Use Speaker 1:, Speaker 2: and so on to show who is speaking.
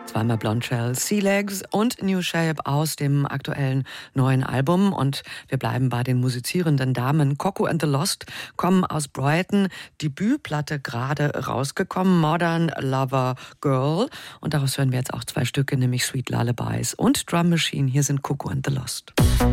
Speaker 1: Zweimal Blonde Shell, Sea Legs und New Shape aus dem aktuellen neuen Album. Und wir bleiben bei den musizierenden Damen. Coco and the Lost kommen aus Brighton. Debütplatte gerade rausgekommen, Modern Lover Girl. Und daraus hören wir jetzt auch 2 Stücke, nämlich Sweet Lullabies und Drum Machine. Hier sind Coco and the Lost.